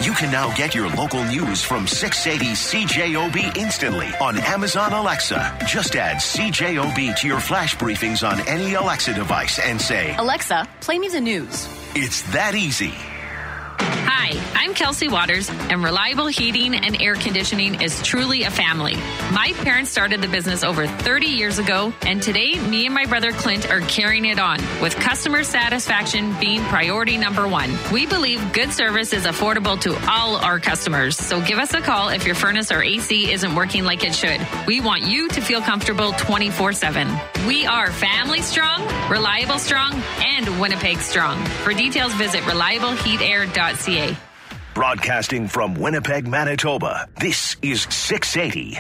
You can now get your local news from 680 CJOB instantly on Amazon Alexa. Just add CJOB to your flash briefings on any Alexa device and say, Alexa, play me the news. It's that easy. Hi, I'm Kelsey Waters, and Reliable Heating and Air Conditioning is truly a family. My parents started the business over 30 years ago, and today, me and my brother Clint are carrying it on, with customer satisfaction being priority number one. We believe good service is affordable to all our customers, so give us a call if your furnace or AC isn't working like it should. We want you to feel comfortable 24/7. We are family strong, reliable strong, and Winnipeg strong. For details, visit reliableheatair.ca. Broadcasting from Winnipeg, Manitoba, this is 680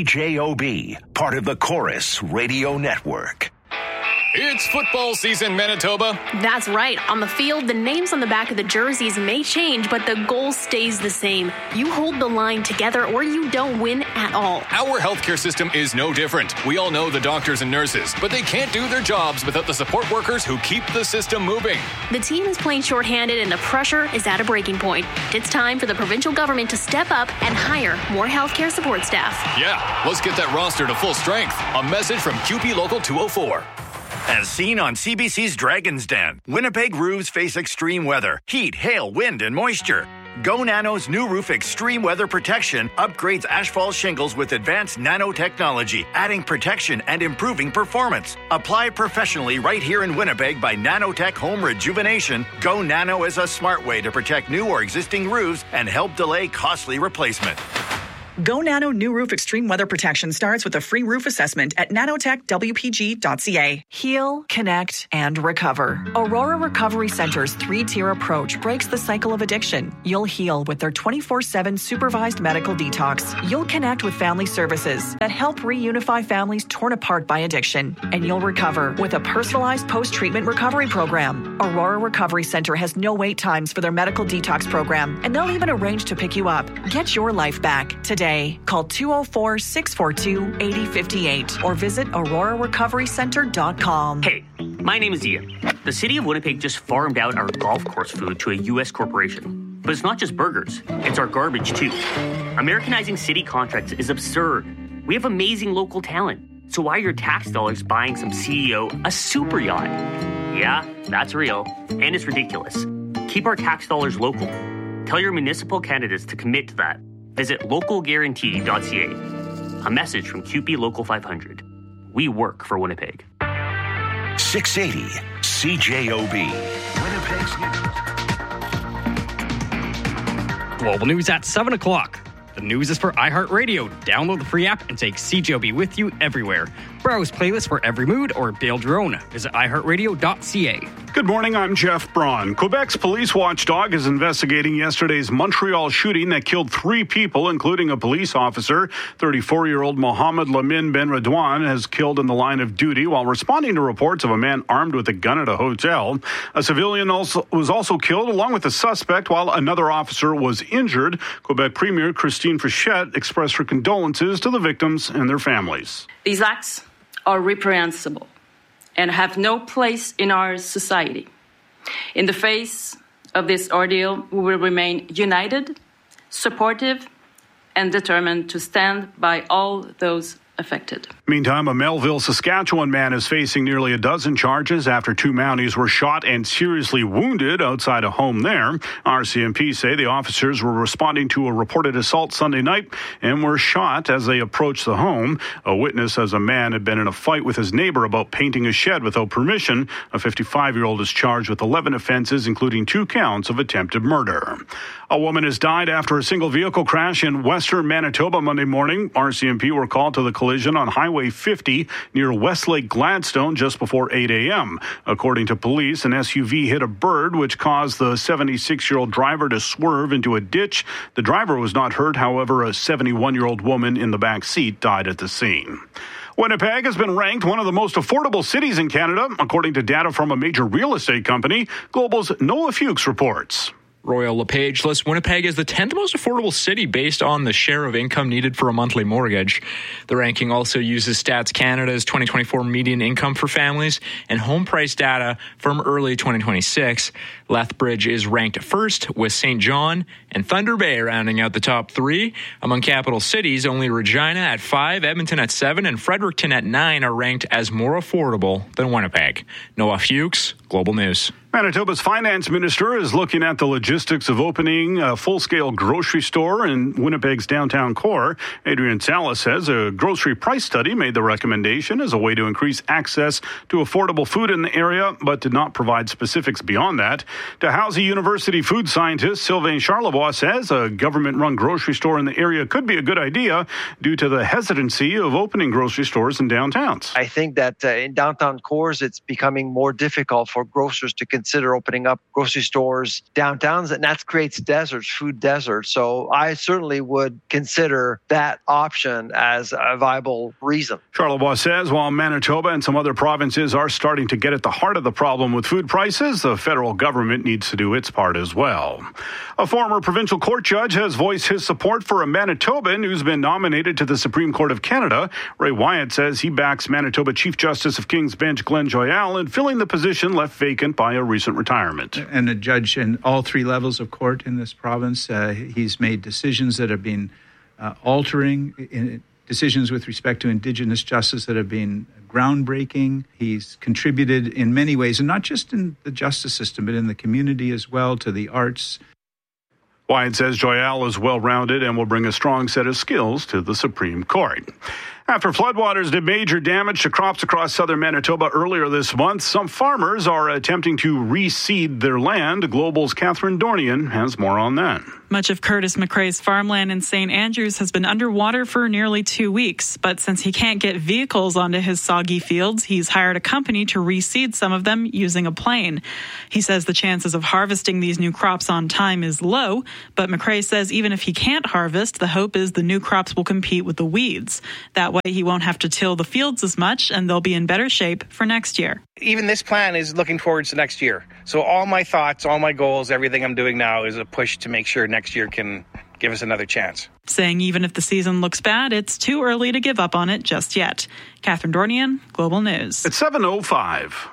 CJOB, part of the Chorus Radio Network. It's football season, Manitoba. That's right. On the field, the names on the back of the jerseys may change, but the goal stays the same. You hold the line together or you don't win at all. Our healthcare system is no different. We all know the doctors and nurses, but they can't do their jobs without the support workers who keep the system moving. The team is playing shorthanded and the pressure is at a breaking point. It's time for the provincial government to step up and hire more healthcare support staff. Yeah, let's get that roster to full strength. A message from QP Local 204. As seen on CBC's Dragon's Den, Winnipeg roofs face extreme weather, heat, hail, wind, and moisture. Go Nano's new roof extreme weather protection upgrades asphalt shingles with advanced nanotechnology, adding protection and improving performance. Apply professionally right here in Winnipeg by Nanotech Home Rejuvenation. Go Nano is a smart way to protect new or existing roofs and help delay costly replacement. Go Nano New Roof Extreme Weather Protection starts with a free roof assessment at nanotechwpg.ca. Heal, connect, and recover. Aurora Recovery Center's 3-tier approach breaks the cycle of addiction. You'll heal with their 24/7 supervised medical detox. You'll connect with family services that help reunify families torn apart by addiction. And you'll recover with a personalized post-treatment recovery program. Aurora Recovery Center has no wait times for their medical detox program, and they'll even arrange to pick you up. Get your life back today. Call 204-642-8058 or visit aurorarecoverycenter.com. Hey, my name is Ian. The city of Winnipeg just farmed out our golf course food to a U.S. corporation. But it's not just burgers, it's our garbage too. Americanizing city contracts is absurd. We have amazing local talent. So why are your tax dollars buying some CEO a super yacht? Yeah, that's real. And it's ridiculous. Keep our tax dollars local. Tell your municipal candidates to commit to that. Visit localguarantee.ca. A message from QP Local 500. We work for Winnipeg. 680 CJOB. Winnipeg's news. Global news at 7 o'clock. The news is for iHeartRadio. Download the free app and take CJOB with you everywhere. Browse playlists for every mood or build your own. Visit iHeartRadio.ca. Good morning, I'm Jeff Braun. Quebec's police watchdog is investigating yesterday's Montreal shooting that killed 3 people, including a police officer. 34-year-old Mohamed Lamine Ben Redouane has killed in the line of duty while responding to reports of a man armed with a gun at a hotel. A civilian was also killed along with a suspect while another officer was injured. Quebec Premier Christine Fichette expressed her condolences to the victims and their families. These acts are reprehensible and have no place in our society. In the face of this ordeal, we will remain united, supportive, and determined to stand by all those affected. Meantime, a Melville, Saskatchewan man is facing nearly a dozen charges after 2 Mounties were shot and seriously wounded outside a home there. RCMP say the officers were responding to a reported assault Sunday night and were shot as they approached the home. A witness says a man had been in a fight with his neighbor about painting a shed without permission. A 55-year-old is charged with 11 offenses, including 2 counts of attempted murder. A woman has died after a single vehicle crash in western Manitoba Monday morning. RCMP were called to the collision on Highway 50 near Westlake Gladstone just before 8 a.m. According to police, an SUV hit a bird, which caused the 76-year-old driver to swerve into a ditch. The driver was not hurt. However, a 71-year-old woman in the back seat died at the scene. Winnipeg has been ranked one of the most affordable cities in Canada, according to data from a major real estate company. Global's Noah Fuchs reports. Royal LePage lists Winnipeg as the 10th most affordable city based on the share of income needed for a monthly mortgage. The ranking also uses Stats Canada's 2024 median income for families and home price data from early 2026. Lethbridge is ranked first, with St. John and Thunder Bay rounding out the top three. Among capital cities, only Regina at 5, Edmonton at 7, and Fredericton at 9 are ranked as more affordable than Winnipeg. Noah Fuchs, Global News. Manitoba's finance minister is looking at the logistics of opening a full-scale grocery store in Winnipeg's downtown core. Adrian Salas says a grocery price study made the recommendation as a way to increase access to affordable food in the area, but did not provide specifics beyond that. Dalhousie University food scientist Sylvain Charlebois says a government-run grocery store in the area could be a good idea due to the hesitancy of opening grocery stores in downtowns. I think that in downtown cores, it's becoming more difficult for grocers to consider opening up grocery stores downtowns, and that creates deserts, food deserts. So I certainly would consider that option as a viable reason. Charlebois says while Manitoba and some other provinces are starting to get at the heart of the problem with food prices, the federal government needs to do its part as well. A former provincial court judge has voiced his support for a Manitoban who's been nominated to the Supreme Court of Canada. Ray Wyatt says he backs Manitoba Chief Justice of King's Bench Glenn Joyal in filling the position left vacant by a recent retirement. And a judge in all three levels of court in this province. He's made decisions that have been altering, decisions with respect to Indigenous justice that have been groundbreaking. He's contributed in many ways, and not just in the justice system, but in the community as well, to the arts. Wyatt says Joyal is well-rounded and will bring a strong set of skills to the Supreme Court. After floodwaters did major damage to crops across southern Manitoba earlier this month, some farmers are attempting to reseed their land. Global's Catherine Dornian has more on that. Much of Curtis McRae's farmland in St. Andrews has been underwater for nearly 2 weeks. But since he can't get vehicles onto his soggy fields, he's hired a company to reseed some of them using a plane. He says the chances of harvesting these new crops on time is low, but McRae says even if he can't harvest, the hope is the new crops will compete with the weeds. That way he won't have to till the fields as much, and they'll be in better shape for next year. Even this plan is looking towards the next year. So all my thoughts, all my goals, everything I'm doing now is a push to make sure next year can give us another chance. Saying even if the season looks bad, it's too early to give up on it just yet. Catherine Dornian, Global News. It's 7:05.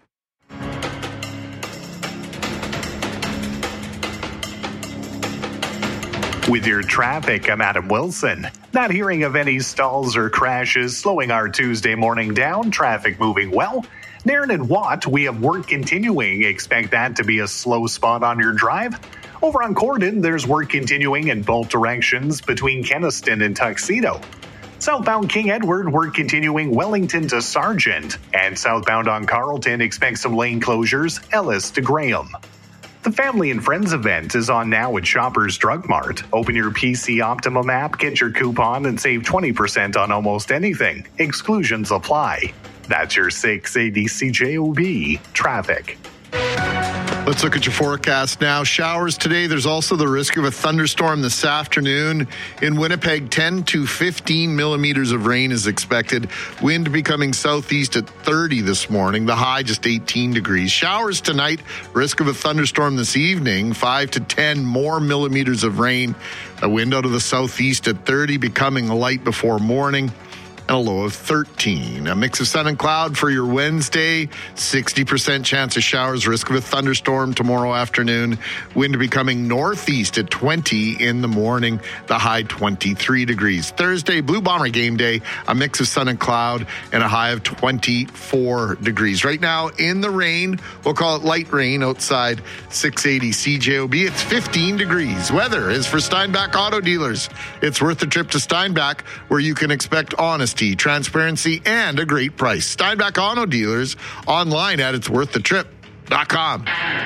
With your traffic, I'm Adam Wilson. Not hearing of any stalls or crashes slowing our Tuesday morning down. Traffic moving well. Nairn and Watt, we have work continuing. Expect that to be a slow spot on your drive. Over on Corden, there's work continuing in both directions between Kenaston and Tuxedo. Southbound King Edward, work continuing Wellington to Sargent. And southbound on Carleton, expect some lane closures, Ellis to Graham. The Family and Friends event is on now at Shoppers Drug Mart. Open your PC Optimum app, get your coupon, and save 20% on almost anything. Exclusions apply. That's your 680 CJOB traffic. Let's look at your forecast now. Showers today. There's also the risk of a thunderstorm this afternoon. In Winnipeg, 10 to 15 millimeters of rain is expected. Wind becoming southeast at 30 this morning. The high just 18 degrees. Showers tonight. Risk of a thunderstorm this evening. 5 to 10 more millimeters of rain. A wind out of the southeast at 30, becoming light before morning. And a low of 13. A mix of sun and cloud for your Wednesday. 60% chance of showers. Risk of a thunderstorm tomorrow afternoon. Wind becoming northeast at 20 in the morning. The high 23 degrees. Thursday, Blue Bomber game day. A mix of sun and cloud and a high of 24 degrees. Right now in the rain, we'll call it light rain outside 680 CJOB. It's 15 degrees. Weather is for Steinbach Auto Dealers. It's worth the trip to Steinbach, where you can expect honesty, transparency, and a great price. Steinbach Auto Dealers, online at itsworththetrip.com.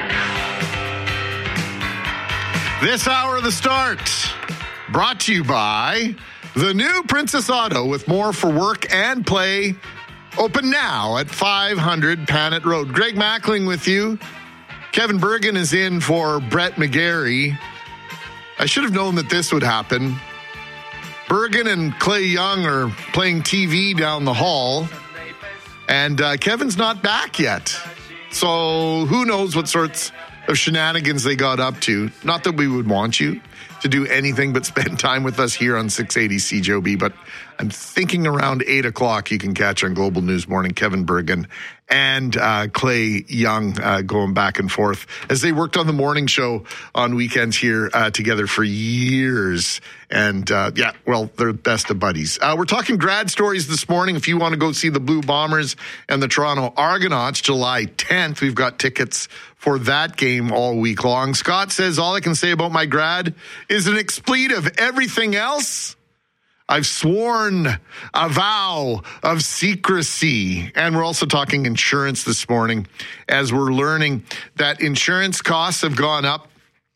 This hour of the start brought to you by the new Princess Auto, with more for work and play. Open now at 500 Panet Road. Greg Mackling with you. Kevin Bergen is in for Brett McGarry. I should have known that this would happen. Bergen and Clay Young are playing TV down the hall, and Kevin's not back yet. So who knows what sorts of shenanigans they got up to. Not that we would want you to do anything but spend time with us here on 680 CJOB, but I'm thinking around 8 o'clock you can catch on Global News Morning Kevin Bergen and Clay Young going back and forth as they worked on the morning show on weekends here together for years. And they're best of buddies. We're talking grad stories this morning. If you want to go see the Blue Bombers and the Toronto Argonauts, July 10th, we've got tickets for that game all week long. Scott says, all I can say about my grad is an expletive. Everything else, I've sworn a vow of secrecy. And we're also talking insurance this morning as we're learning that insurance costs have gone up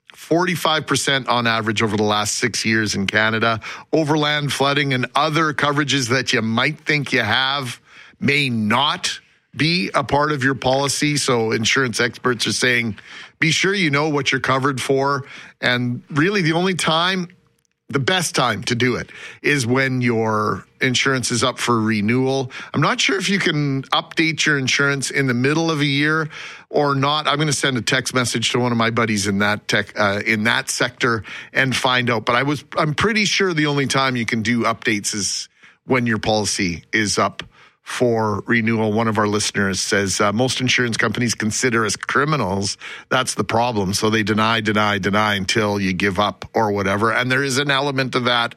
45% on average over the last 6 years in Canada. Overland flooding and other coverages that you might think you have may not be a part of your policy. So insurance experts are saying, be sure you know what you're covered for. And really the best time to do it is when your insurance is up for renewal. I'm not sure if you can update your insurance in the middle of a year or not. I'm going to send a text message to one of my buddies in that sector and find out. But I'm pretty sure the only time you can do updates is when your policy is up for renewal. One of our listeners says most insurance companies consider us criminals. That's the problem. So they deny until you give up or whatever. And there is an element of that.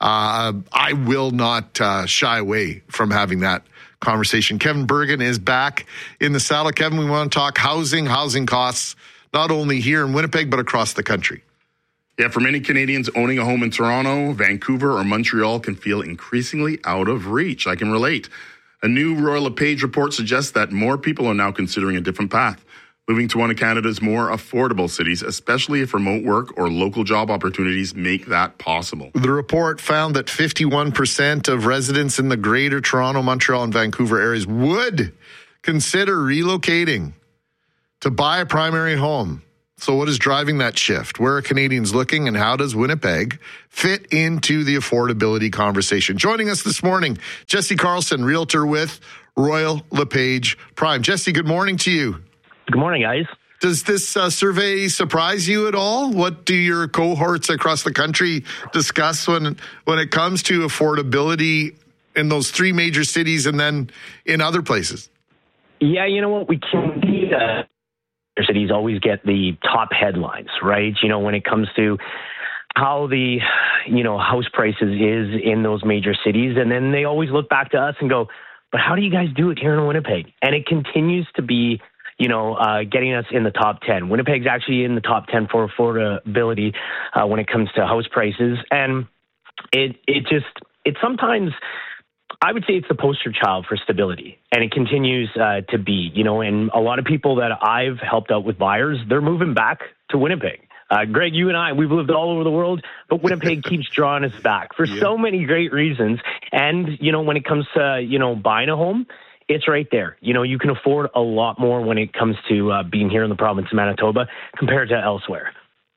I will not shy away from having that conversation. Kevin Bergen is back in the saddle. Kevin, we want to talk housing costs, not only here in Winnipeg, but across the country. Yeah, for many Canadians, owning a home in Toronto, Vancouver, or Montreal can feel increasingly out of reach. I can relate. A new Royal LePage report suggests that more people are now considering a different path, moving to one of Canada's more affordable cities, especially if remote work or local job opportunities make that possible. The report found that 51% of residents in the Greater Toronto, Montreal, and Vancouver areas would consider relocating to buy a primary home. So what is driving that shift? Where are Canadians looking, and how does Winnipeg fit into the affordability conversation? Joining us this morning, Jesse Carlson, realtor with Royal LePage Prime. Jesse, good morning to you. Good morning, guys. Does this survey surprise you at all? What do your cohorts across the country discuss when it comes to affordability in those three major cities and then in other places? Yeah, you know what? We can see that cities always get the top headlines, right? You know, when it comes to how the, house prices is in those major cities. And then they always look back to us and go, but how do you guys do it here in Winnipeg? And it continues to be, getting us in the top 10. Winnipeg's actually in the top 10 for affordability when it comes to house prices. And it sometimes, I would say it's the poster child for stability, and it continues to be, and a lot of people that I've helped out with buyers, they're moving back to Winnipeg. Greg, you and I, we've lived all over the world, but Winnipeg keeps drawing us back for so many great reasons. And, when it comes to, buying a home, it's right there. You can afford a lot more when it comes to being here in the province of Manitoba compared to elsewhere.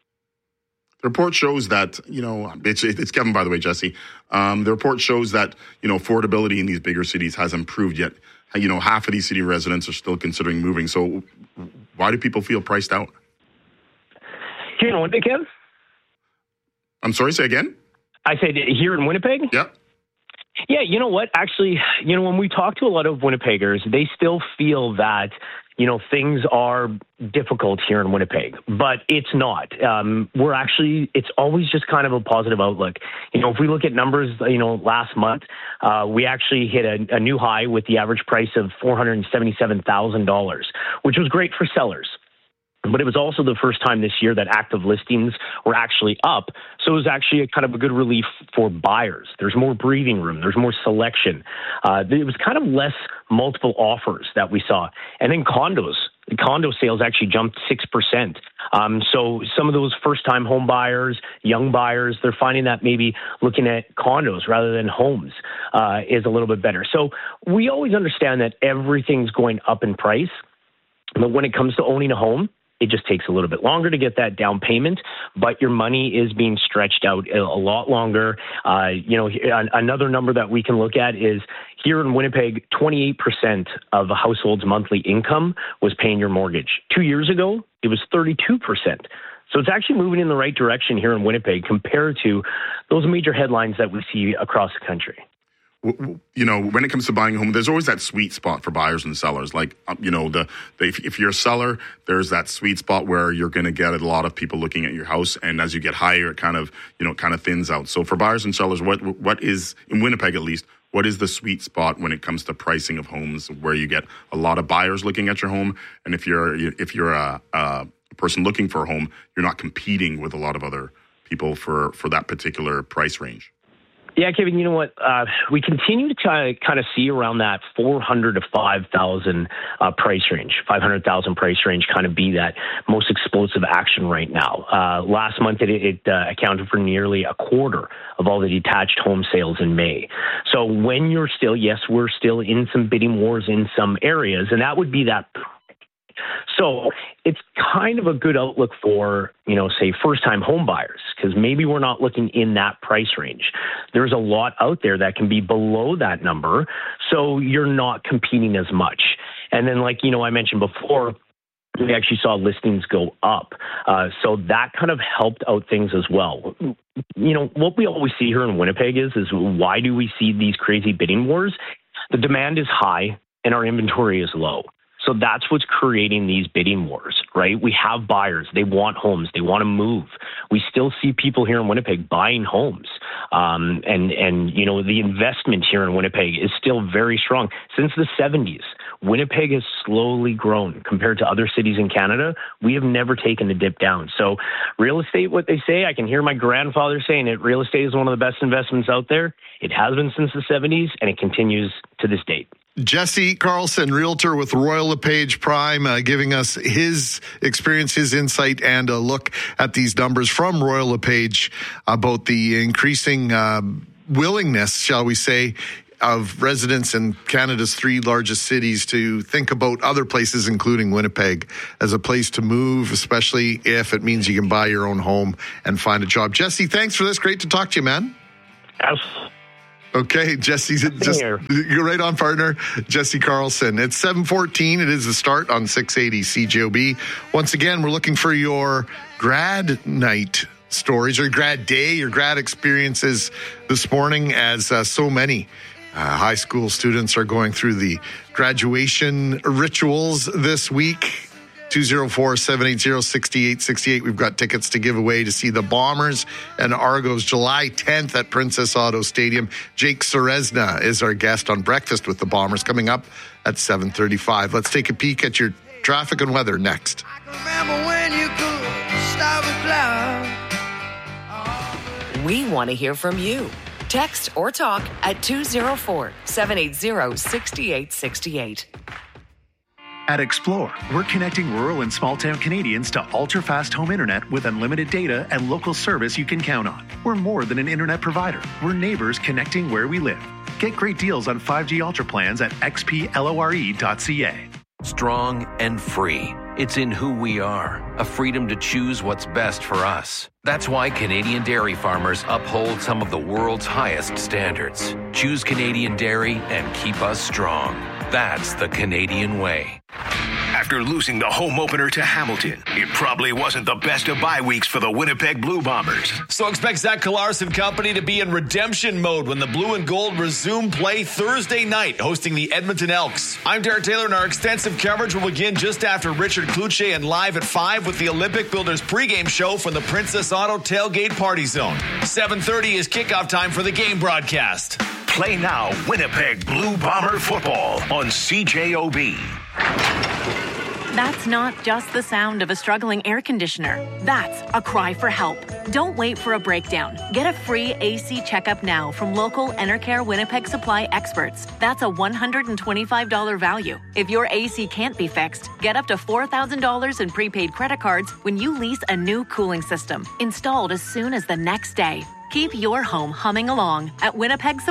The report shows that, it's Kevin, by the way, Jesse. The report shows that, affordability in these bigger cities has improved, yet, half of these city residents are still considering moving. So why do people feel priced out? Here in Winnipeg, Kev? I'm sorry, say again? I said here in Winnipeg? Yeah. Yeah, you know what? Actually, when we talk to a lot of Winnipeggers, they still feel that, things are difficult here in Winnipeg, but it's not. It's always just kind of a positive outlook. If we look at numbers, last month, we actually hit a new high with the average price of $477,000, which was great for sellers. But it was also the first time this year that active listings were actually up. So it was actually a good relief for buyers. There's more breathing room. There's more selection. It was kind of less multiple offers that we saw. And then condo sales actually jumped 6%. So some of those first-time home buyers, young buyers, they're finding that maybe looking at condos rather than homes is a little bit better. So we always understand that everything's going up in price. But when it comes to owning a home, It just takes a little bit longer to get that down payment, but your money is being stretched out a lot longer. Another number that we can look at is here in Winnipeg, 28% of a household's monthly income was paying your mortgage. 2 years ago, it was 32%. So it's actually moving in the right direction here in Winnipeg compared to those major headlines that we see across the country. You know, when it comes to buying a home, there's always that sweet spot for buyers and sellers. Like, if you're a seller, there's that sweet spot where you're going to get a lot of people looking at your house. And as you get higher, it kind of thins out. So for buyers and sellers, what is, in Winnipeg at least, what is the sweet spot when it comes to pricing of homes where you get a lot of buyers looking at your home? And if you're a person looking for a home, you're not competing with a lot of other people for that particular price range. Yeah, Kevin, you know what? We continue to kind of see around that 400 to 5,000 price range, 500,000 price range kind of be that most explosive action right now. Last month, it accounted for nearly a quarter of all the detached home sales in May. So when we're still in some bidding wars in some areas, and that would be that. So it's kind of a good outlook for, say, first-time home buyers, because maybe we're not looking in that price range. There's a lot out there that can be below that number, so you're not competing as much. And then, I mentioned before, we actually saw listings go up. So that kind of helped out things as well. What we always see here in Winnipeg is why do we see these crazy bidding wars? The demand is high and our inventory is low. So that's what's creating these bidding wars, right? We have buyers. They want homes. They want to move. We still see people here in Winnipeg buying homes. The investment here in Winnipeg is still very strong. Since the 70s, Winnipeg has slowly grown compared to other cities in Canada. We have never taken a dip down. So real estate, what they say, I can hear my grandfather saying it, real estate is one of the best investments out there. It has been since the 70s, and it continues to this date. Jesse Carlson, realtor with Royal LePage Prime, giving us his experience, his insight, and a look at these numbers from Royal LePage about the increasing willingness, shall we say, of residents in Canada's three largest cities to think about other places, including Winnipeg, as a place to move, especially if it means you can buy your own home and find a job. Jesse, thanks for this. Great to talk to you, man. Absolutely. Okay, Jesse's you're right on, partner. Jesse Carlson. It's 7:14. It is the start on 680 CJOB. Once again, we're looking for your grad night stories, or grad day, your grad experiences this morning, as so many high school students are going through the graduation rituals this week. 204-780-6868. We've got tickets to give away to see the Bombers and Argos July 10th at Princess Auto Stadium. Jake Ceresna is our guest on Breakfast with the Bombers, coming up at 7:35. Let's take a peek at your traffic and weather next. We want to hear from you. Text or talk at 204-780-6868. At Explore, we're connecting rural and small-town Canadians to ultra-fast home internet with unlimited data and local service you can count on. We're more than an internet provider. We're neighbors connecting where we live. Get great deals on 5G Ultra plans at xplore.ca. Strong and free. It's in who we are, a freedom to choose what's best for us. That's why Canadian dairy farmers uphold some of the world's highest standards. Choose Canadian dairy and keep us strong. That's the Canadian way. After losing the home opener to Hamilton, it probably wasn't the best of bye weeks for the Winnipeg Blue Bombers. So expect Zach Kolaris and company to be in redemption mode when the Blue and Gold resume play Thursday night, hosting the Edmonton Elks. I'm Derek Taylor, and our extensive coverage will begin just after Richard Cloutier and live at 5 with the Olympic Builders pregame show from the Princess Auto Tailgate Party Zone. 7:30 is kickoff time for the game broadcast. Play now Winnipeg Blue Bomber football on CJOB. That's not just the sound of a struggling air conditioner. That's a cry for help. Don't wait for a breakdown. Get a free AC checkup now from local Enercare Winnipeg Supply experts. That's a $125 value. If your AC can't be fixed, get up to $4,000 in prepaid credit cards when you lease a new cooling system, installed as soon as the next day. Keep your home humming along at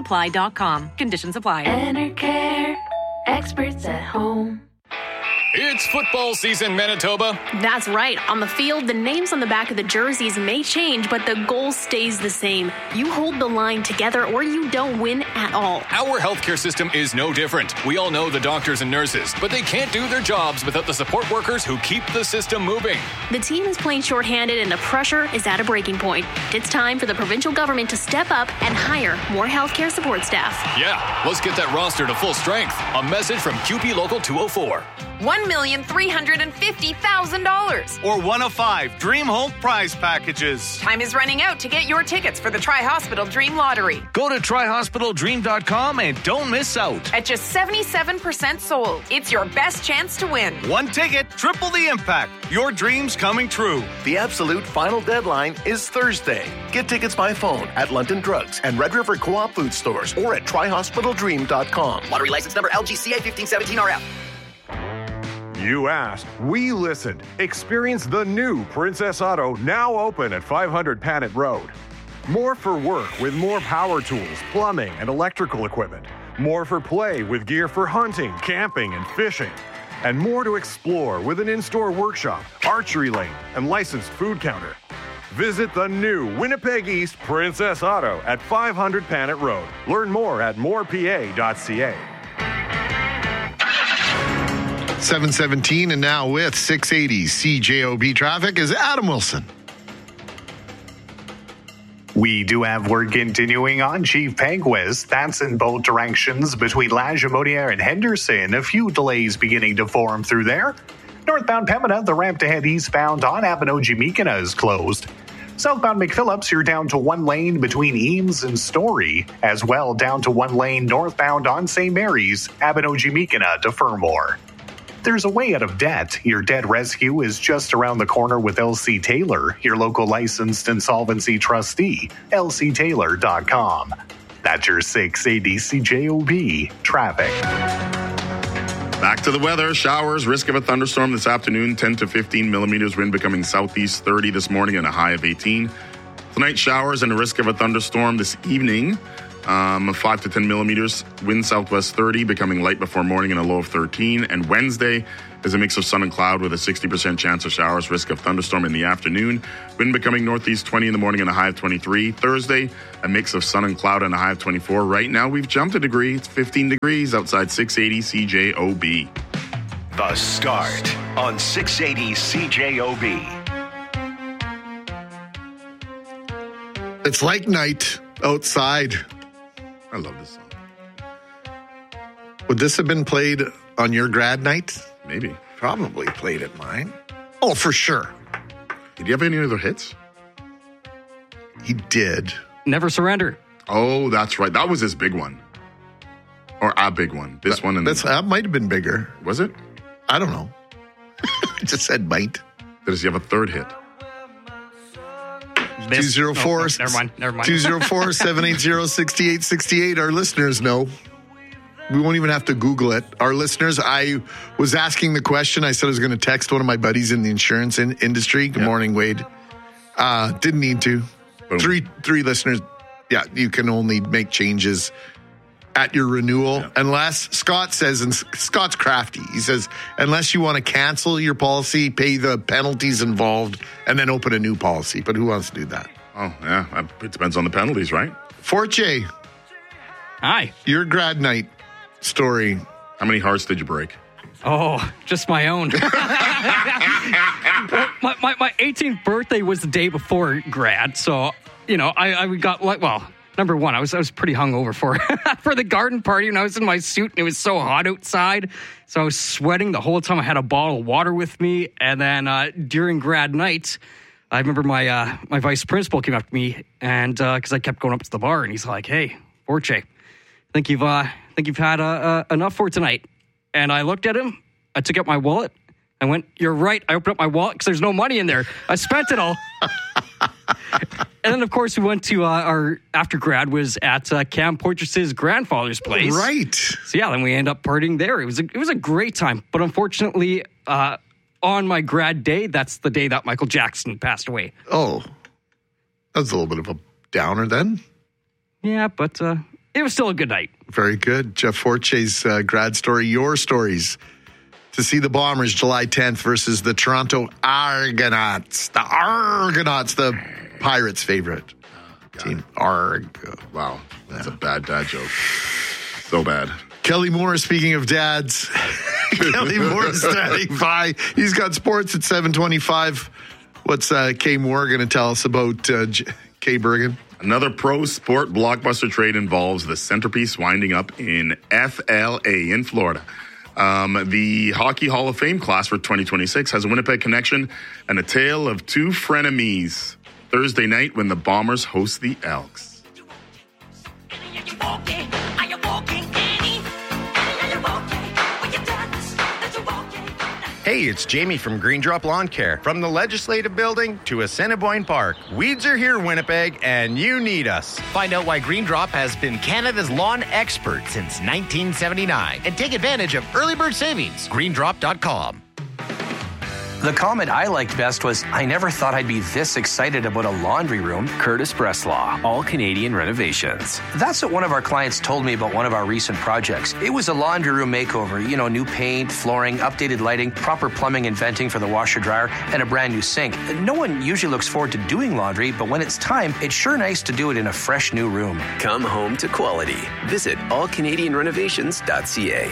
winnipegsupply.com. Conditions apply. Enercare, experts at home. It's It's football season, Manitoba. That's right. On the field, the names on the back of the jerseys may change, but the goal stays the same. You hold the line together or you don't win at all. Our healthcare system is no different. We all know the doctors and nurses, but they can't do their jobs without the support workers who keep the system moving. The team is playing shorthanded and the pressure is at a breaking point. It's time for the provincial government to step up and hire more healthcare support staff. Yeah, let's get that roster to full strength. A message from QP Local 204. $1,350,000. Or one of 5 Dream Home prize packages. Time is running out to get your tickets for the Tri-Hospital Dream Lottery. Go to tryhospitaldream.com and don't miss out. At just 77% sold, it's your best chance to win. One ticket, triple the impact. Your dreams coming true. The absolute final deadline is Thursday. Get tickets by phone at London Drugs and Red River Co-op food stores or at tryhospitaldream.com. Lottery license number LGCA 1517RF. You asked, we listened. Experience the new Princess Auto, now open at 500 Panet Road. More for work with more power tools, plumbing, and electrical equipment. More for play with gear for hunting, camping, and fishing. And more to explore with an in-store workshop, archery lane, and licensed food counter. Visit the new Winnipeg East Princess Auto at 500 Panet Road. Learn more at morepa.ca. 7:17, and now with 680 CJOB traffic is Adam Wilson. We do have work continuing on Chief Peguis. That's in both directions between La Jamonia and Henderson. A few delays beginning to form through there. Northbound Pembina, the ramp to head eastbound on Abinogi-Meekina is closed. Southbound McPhillips, you're down to one lane between Eames and Story. As well, down to one lane northbound on St. Mary's, Abinogi-Meekina to Fermor. There's a way out of debt. Your debt rescue is just around the corner with LC Taylor, your local licensed insolvency trustee, lctaylor.com. That's your 680 CJOB traffic. Back to the weather. Showers, risk of a thunderstorm this afternoon, 10 to 15 millimeters. Wind becoming southeast 30 this morning and a high of 18. Tonight, showers and a risk of a thunderstorm this evening. 5 to 10 millimeters, wind southwest 30, becoming light before morning and a low of 13. And Wednesday is a mix of sun and cloud with a 60% chance of showers, risk of thunderstorm in the afternoon. Wind becoming northeast 20 in the morning and a high of 23. Thursday, a mix of sun and cloud and a high of 24. Right now, we've jumped a degree. It's 15 degrees outside 680 CJOB. The Start on 680 CJOB. It's like night outside. I love this song. Would this have been played on your grad night? Maybe. Probably played at mine. Oh, for sure. Did you have any other hits? He did. Never Surrender. Oh, that's right. That was his big one. Or a big one. This one. And that might have been bigger. Was it? I don't know. I just said might. Does he have a third hit? 204. Never mind. 204-780-6868. Our listeners know. We won't even have to Google it. Our listeners, I was asking the question. I said I was going to text one of my buddies in the insurance industry. Good morning, Wade. Didn't need to. Three listeners. Yeah, you can only make changes at your renewal unless Scott says, and Scott's crafty. He says, unless you want to cancel your policy, pay the penalties involved, and then open a new policy. But who wants to do that? Oh, yeah. It depends on the penalties, right? Forte. Hi. Your grad night story. How many hearts did you break? Oh, just my own. Well, my 18th birthday was the day before grad, so, I got number one, I was pretty hungover for the garden party, and I was in my suit, and it was so hot outside, so I was sweating the whole time. I had a bottle of water with me, and then during grad night, I remember my vice principal came up to me, and because I kept going up to the bar, and he's like, "Hey, Forte, I think you've had enough for tonight." And I looked at him. I took out my wallet. I went, "You're right." I opened up my wallet because there's no money in there. I spent it all. And then, of course, we went to our after grad was at Cam Poitras's grandfather's place. Right. So yeah, then we ended up partying there. It was a great time. But unfortunately, on my grad day, that's the day that Michael Jackson passed away. Oh, that's a little bit of a downer then. Yeah, but it was still a good night. Very good. Jeff Forte's grad story. Your stories to see the Bombers July 10th versus the Toronto Argonauts. The Argonauts, the Pirates' favorite team. Wow, that's a bad dad joke. So bad. Kelly Moore, speaking of dads, Kelly Moore standing by. He's got sports at 7:25. What's Kay Moore going to tell us about Kay Bergen? Another pro sport blockbuster trade involves the centerpiece winding up in FLA in Florida. The Hockey Hall of Fame class for 2026 has a Winnipeg connection and a tale of two frenemies. Thursday night when the Bombers host the Elks. Hey, it's Jamie from Green Drop Lawn Care. From the Legislative Building to Assiniboine Park, weeds are here in Winnipeg, and you need us. Find out why Green Drop has been Canada's lawn expert since 1979 and take advantage of early bird savings. GreenDrop.com. The comment I liked best was, I never thought I'd be this excited about a laundry room. Curtis Breslaw, All Canadian Renovations. That's what one of our clients told me about one of our recent projects. It was a laundry room makeover. You know, new paint, flooring, updated lighting, proper plumbing and venting for the washer dryer, and a brand new sink. No one usually looks forward to doing laundry, but when it's time, it's sure nice to do it in a fresh new room. Come home to quality. Visit allcanadianrenovations.ca.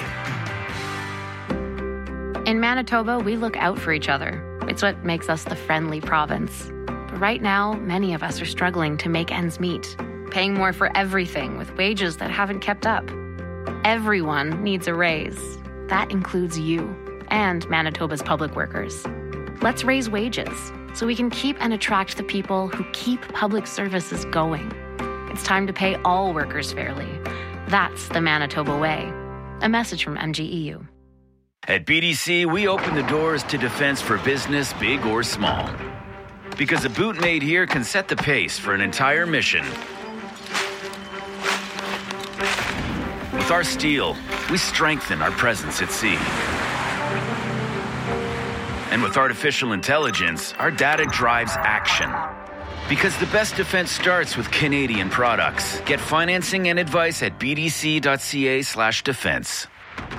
In Manitoba, we look out for each other. It's what makes us the friendly province. But right now, many of us are struggling to make ends meet, paying more for everything with wages that haven't kept up. Everyone needs a raise. That includes you and Manitoba's public workers. Let's raise wages so we can keep and attract the people who keep public services going. It's time to pay all workers fairly. That's the Manitoba way. A message from MGEU. At BDC, we open the doors to defense for business, big or small. Because a boot made here can set the pace for an entire mission. With our steel, we strengthen our presence at sea. And with artificial intelligence, our data drives action. Because the best defense starts with Canadian products. Get financing and advice at bdc.ca/defense.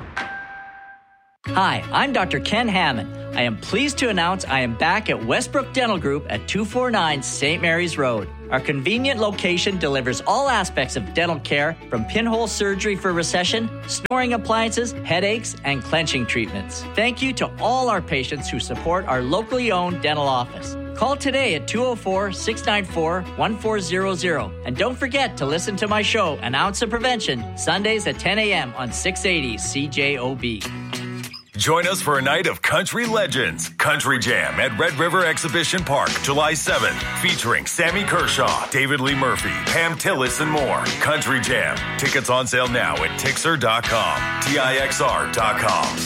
Hi, I'm Dr. Ken Hammond. I am pleased to announce I am back at Westbrook Dental Group at 249 St. Mary's Road. Our convenient location delivers all aspects of dental care, from pinhole surgery for recession, snoring appliances, headaches, and clenching treatments. Thank you to all our patients who support our locally owned dental office. Call today at 204-694-1400. And don't forget to listen to my show, An Ounce of Prevention, Sundays at 10 a.m. on 680 CJOB. Join us for a night of country legends. Country Jam at Red River Exhibition Park, July 7th. Featuring Sammy Kershaw, David Lee Murphy, Pam Tillis, and more. Country Jam. Tickets on sale now at Tixr.com. TIXR.com.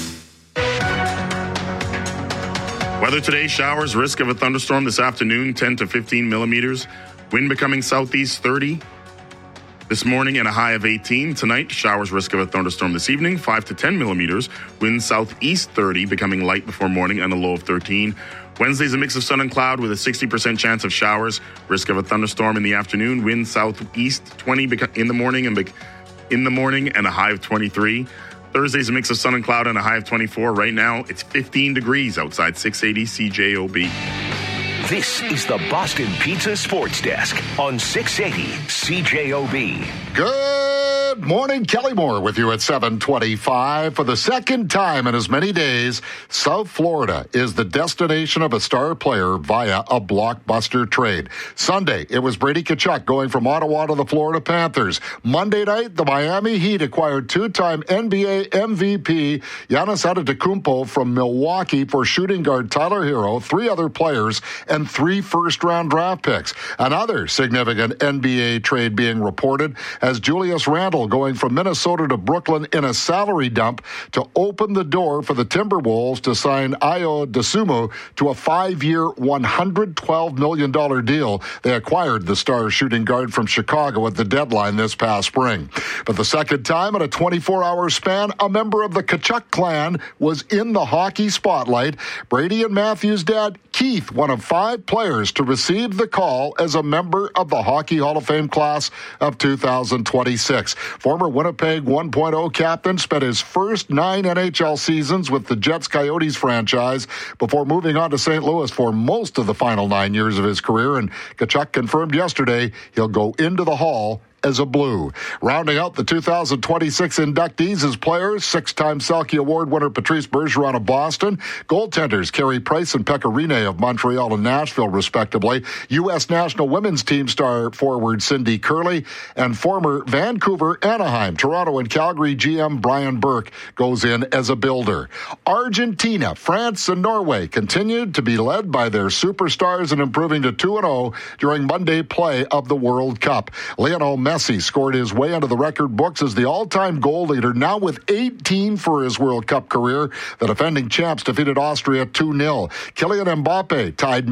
Weather today, showers, risk of a thunderstorm this afternoon, 10 to 15 millimeters. Wind becoming southeast 30. This morning and a high of 18. Tonight, showers, risk of a thunderstorm this evening, 5 to 10 millimeters. Wind southeast 30, becoming light before morning and a low of 13. Wednesday's a mix of sun and cloud with a 60% chance of showers. Risk of a thunderstorm in the afternoon. Wind southeast 20 in the morning and a high of 23. Thursday's a mix of sun and cloud and a high of 24. Right now, it's 15 degrees outside 680 CJOB. This is the Boston Pizza Sports Desk on 680 CJOB. Good morning, Kelly Moore with you at 7:25. For the second time in as many days, South Florida is the destination of a star player via a blockbuster trade. Sunday, it was Brady Tkachuk going from Ottawa to the Florida Panthers. Monday night, the Miami Heat acquired two-time NBA MVP Giannis Antetokounmpo from Milwaukee for shooting guard Tyler Hero, three other players, and 3 first-round draft picks. Another significant NBA trade being reported as Julius Randle going from Minnesota to Brooklyn in a salary dump to open the door for the Timberwolves to sign Ayo Dosunmu to a 5-year, $112 million deal. They acquired the star shooting guard from Chicago at the deadline this past spring. But the second time in a 24-hour span, a member of the Tkachuk clan was in the hockey spotlight. Brady and Matthew's dad, Keith, one of 5 players to receive the call as a member of the Hockey Hall of Fame class of 2026. Former Winnipeg 1.0 captain spent his first 9 NHL seasons with the Jets Coyotes franchise before moving on to St. Louis for most of the final 9 years of his career. And Tkachuk confirmed yesterday he'll go into the Hall as a Blue. Rounding out the 2026 inductees as players, 6-time Selke Award winner Patrice Bergeron of Boston, goaltenders Carey Price and Pekka Rinne of Montreal and Nashville, respectively, U.S. national women's team star forward Cindy Curley, and former Vancouver, Anaheim, Toronto, and Calgary GM Brian Burke goes in as a builder. Argentina, France, and Norway continued to be led by their superstars and improving to 2-0 during Monday play of the World Cup. Lionel Messi scored his way into the record books as the all-time goal leader, now with 18 for his World Cup career. The defending champs defeated Austria 2-0. Kylian Mbappe tied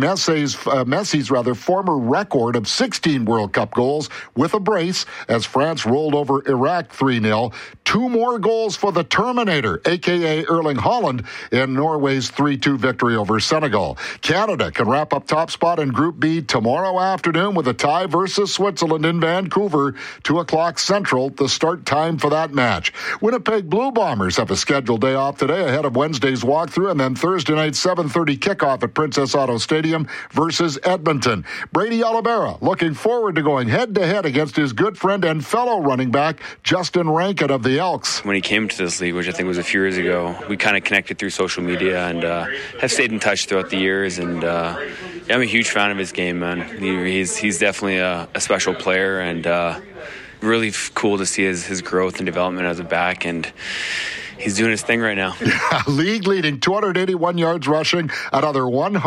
Messi's former record of 16 World Cup goals with a brace as France rolled over Iraq 3-0. 2 more goals for the Terminator, a.k.a. Erling Haaland, in Norway's 3-2 victory over Senegal. Canada can wrap up top spot in Group B tomorrow afternoon with a tie versus Switzerland in Vancouver. 2 o'clock Central, the start time for that match. Winnipeg Blue Bombers have a scheduled day off today ahead of Wednesday's walkthrough, and then Thursday night 7:30 kickoff at Princess Auto Stadium versus Edmonton. Brady Oliveira looking forward to going head-to-head against his good friend and fellow running back Justin Rankin of the Elks. When he came to this league, which I think was a few years ago, we kind of connected through social media and have stayed in touch throughout the years, and I'm a huge fan of his game, man. He's definitely a special player, and really cool to see his growth and development as a back, and he's doing his thing right now. Yeah, league leading 281 yards rushing, another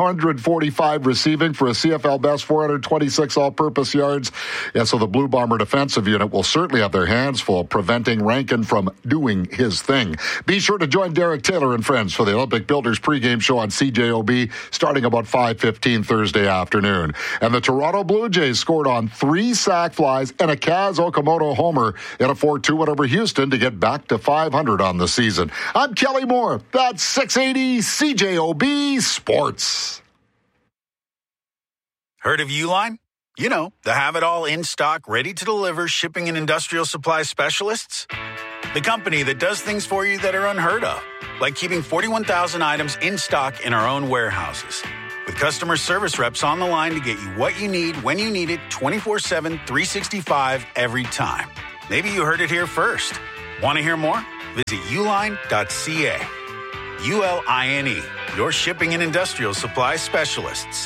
145 receiving for a CFL best 426 all-purpose yards. Yeah, so the Blue Bomber defensive unit will certainly have their hands full preventing Rankin from doing his thing. Be sure to join Derek Taylor and friends for the Olympic Builders pregame show on CJOB starting about 5:15 Thursday afternoon. And the Toronto Blue Jays scored on 3 sac flies and a Kaz Okamoto homer in a 4-2 win over Houston to get back to 500 on the season. I'm Kelly Moore. That's 680 CJOB Sports. Heard of Uline? You know, the have-it-all in-stock, ready-to-deliver shipping and industrial supply specialists. The company that does things for you that are unheard of, like keeping 41,000 items in stock in our own warehouses. With customer service reps on the line to get you what you need when you need it 24/7, 365 every time. Maybe you heard it here first. Want to hear more? Visit uline.ca. ULINE, your shipping and industrial supply specialists.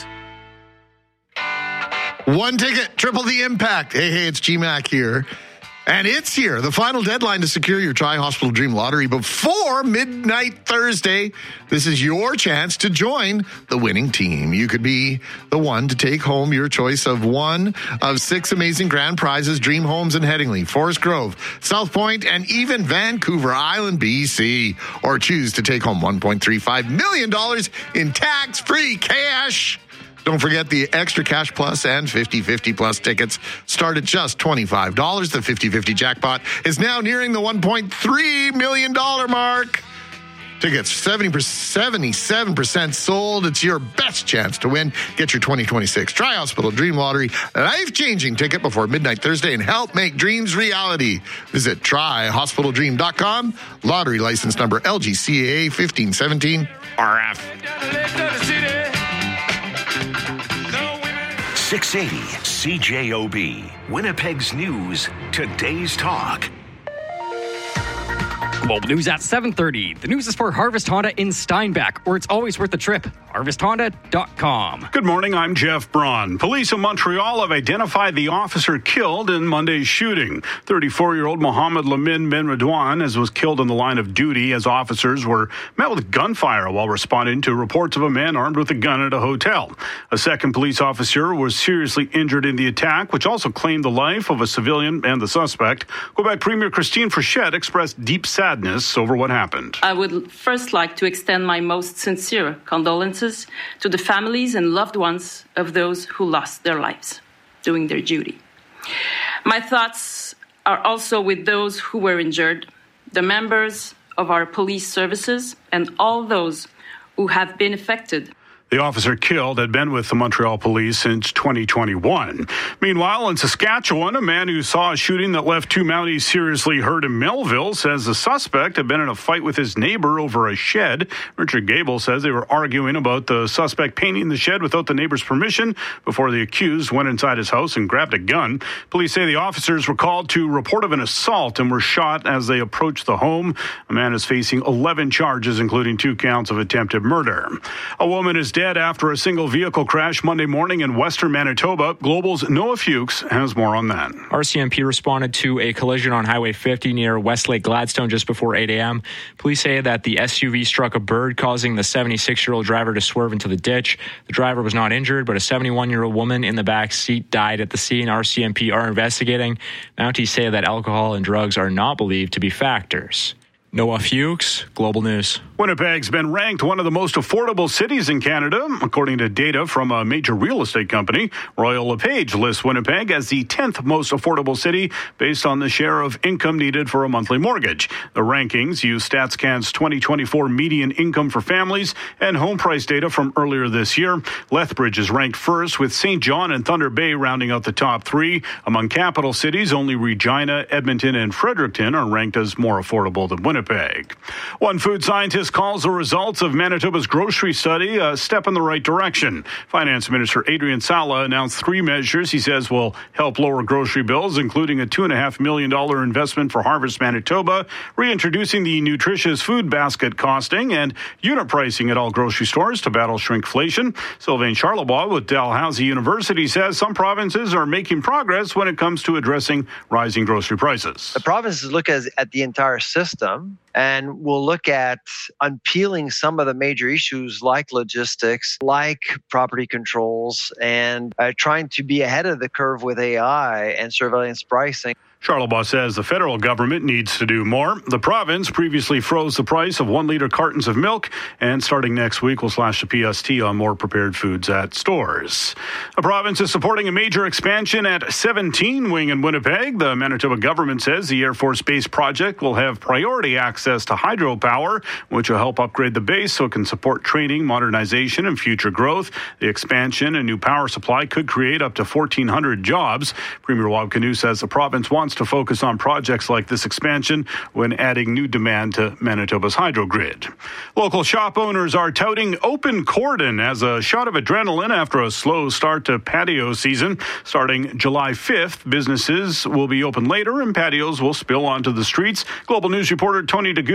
One ticket, triple the impact. Hey, it's GMAC here. And it's here, the final deadline to secure your Tri-Hospital Dream Lottery before midnight Thursday. This is your chance to join the winning team. You could be the one to take home your choice of one of 6 amazing grand prizes: Dream Homes in Headingley, Forest Grove, South Point, and even Vancouver Island, BC. Or choose to take home $1.35 million in tax-free cash. Don't forget the Extra Cash Plus and 50/50 Plus tickets start at just $25. The 50/50 jackpot is now nearing the $1.3 million mark. Tickets 77% sold. It's your best chance to win. Get your 2026 Tri-Hospital Dream Lottery life-changing ticket before midnight Thursday and help make dreams reality. Visit tryhospitaldream.com. Lottery license number LGCAA 1517 RF. 680 CJOB, Winnipeg's News, today's talk. Well, news at 7:30. The news is for Harvest Honda in Steinbach, where it's always worth the trip. HarvestHonda.com. Good morning, I'm Jeff Braun. Police in Montreal have identified the officer killed in Monday's shooting. 34-year-old Mohamed Lamin Ben Redouane was killed in the line of duty as officers were met with gunfire while responding to reports of a man armed with a gun at a hotel. A second police officer was seriously injured in the attack, which also claimed the life of a civilian and the suspect. Quebec Premier Christine Frechette expressed deep sadness over what happened. I would first like to extend my most sincere condolences to the families and loved ones of those who lost their lives doing their duty. My thoughts are also with those who were injured, the members of our police services, and all those who have been affected. The officer killed had been with the Montreal police since 2021. Meanwhile, in Saskatchewan, a man who saw a shooting that left two Mounties seriously hurt in Melville says the suspect had been in a fight with his neighbor over a shed. Richard Gable says they were arguing about the suspect painting the shed without the neighbor's permission before the accused went inside his house and grabbed a gun. Police say the officers were called to report of an assault and were shot as they approached the home. A man is facing 11 charges, including 2 counts of attempted murder. A woman is dead after a single vehicle crash Monday morning in western Manitoba. Global's Noah Fuchs has more on that. RCMP responded to a collision on Highway 50 near Westlake Gladstone just before 8 a.m. Police say that the SUV struck a bird, causing the 76-year-old driver to swerve into the ditch. The driver was not injured, but a 71-year-old woman in the back seat died at the scene. RCMP are investigating. Mounties say that alcohol and drugs are not believed to be factors. Noah Fuchs, Global News. Winnipeg's been ranked one of the most affordable cities in Canada, according to data from a major real estate company. Royal LePage lists Winnipeg as the 10th most affordable city based on the share of income needed for a monthly mortgage. The rankings use StatsCan's 2024 median income for families and home price data from earlier this year. Lethbridge is ranked first, with St. John and Thunder Bay rounding out the top 3. Among capital cities, only Regina, Edmonton, and Fredericton are ranked as more affordable than Winnipeg. One food scientist calls the results of Manitoba's grocery study a step in the right direction. Finance Minister Adrian Sala announced 3 measures he says will help lower grocery bills, including a $2.5 million investment for Harvest Manitoba, reintroducing the nutritious food basket costing, and unit pricing at all grocery stores to battle shrinkflation. Sylvain Charlebois with Dalhousie University says some provinces are making progress when it comes to addressing rising grocery prices. The provinces look at the entire system, and we'll look at unpeeling some of the major issues like logistics, like property controls, and trying to be ahead of the curve with AI and surveillance pricing. Charlebois says the federal government needs to do more. The province previously froze the price of 1-liter cartons of milk, and starting next week will slash the PST on more prepared foods at stores. The province is supporting a major expansion at 17 Wing in Winnipeg. The Manitoba government says the Air Force Base project will have priority access to hydropower, which will help upgrade the base so it can support training, modernization, and future growth. The expansion and new power supply could create up to 1,400 jobs. Premier Wab Kinew says the province wants to focus on projects like this expansion when adding new demand to Manitoba's hydro grid. Local shop owners are touting open cordon as a shot of adrenaline after a slow start to patio season. Starting July 5th, businesses will be open later and patios will spill onto the streets. Global News reporter Tony DeGuy